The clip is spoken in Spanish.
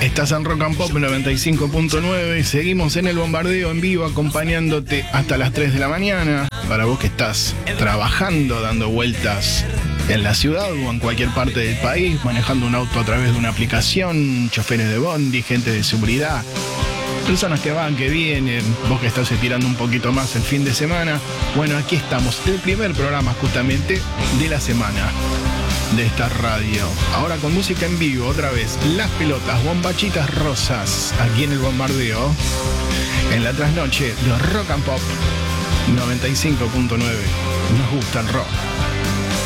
Estás en Rock and Pop 95.9. Seguimos en el bombardeo en vivo acompañándote hasta las 3 de la mañana. Para vos que estás trabajando, dando vueltas en la ciudad o en cualquier parte del país, manejando un auto a través de una aplicación, choferes de bondi, gente de seguridad, personas que van, que vienen, vos que estás estirando un poquito más el fin de semana. Bueno, aquí estamos, el primer programa justamente de la semana de esta radio. Ahora con música en vivo, otra vez, Las Pelotas, Bombachitas Rosas, aquí en el bombardeo, en la trasnoche de Rock and Pop 95.9. Nos gusta el rock.